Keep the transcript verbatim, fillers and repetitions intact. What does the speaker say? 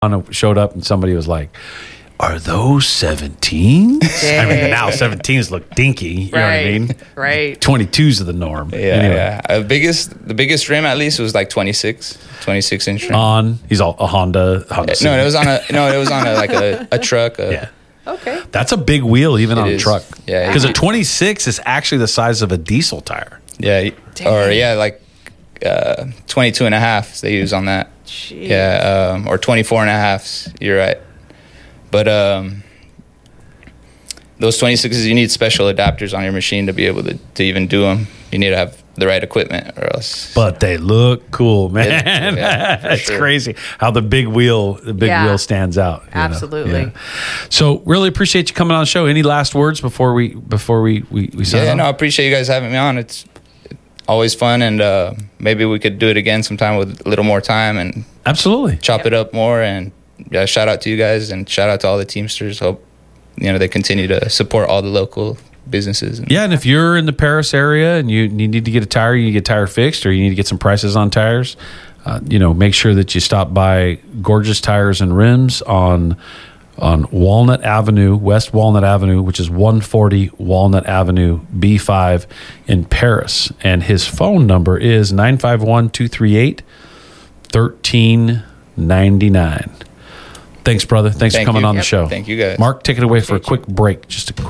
showed up and somebody was like, "Are those seventeens?" I mean, now seventeens look dinky. You right, know what I mean? Right. twenty-twos are the norm. Yeah, anyway. yeah. Uh, biggest, the biggest rim at least was like twenty-six, twenty-six inch rim. On, he's all a Honda. Honda no, it was on a no, it was on a like a, a truck. A, yeah. Okay. That's a big wheel, even It on a is. truck. Yeah, because it- a twenty-six is actually the size of a diesel tire. Yeah, Dang. or yeah, like uh, twenty-two and a half they use on that. Jeez. Yeah, um, or twenty-four and a halfs. You're right. But um, those twenty-sixes, you need special adapters on your machine to be able to, to even do them. You need to have the right equipment or else. But they look cool, man. Yeah, for That's sure. crazy how the big wheel, the big Yeah. wheel stands out. you know? Absolutely. Yeah. So really appreciate you coming on the show. Any last words before we before we we, we sign Yeah, off? no, I appreciate you guys having me on. It's always fun, and uh, maybe we could do it again sometime with a little more time and Absolutely. chop it up more. And yeah, shout out to you guys and shout out to all the Teamsters. Hope you know they continue to support all the local businesses. And Yeah, and if you're in the Paris area and you, you need to get a tire, you need to get a tire fixed, or you need to get some prices on tires, uh, you know, make sure that you stop by Gorgeous Tires and Rims on on Walnut Avenue, West Walnut Avenue, which is one forty Walnut Avenue, B five in Paris. And his phone number is nine five one, two three eight, one three nine nine. Thanks, brother. Thanks Thank for coming you. on the Yep. show. Thank you, guys. Mark, take it away for a Appreciate quick break. Just a quick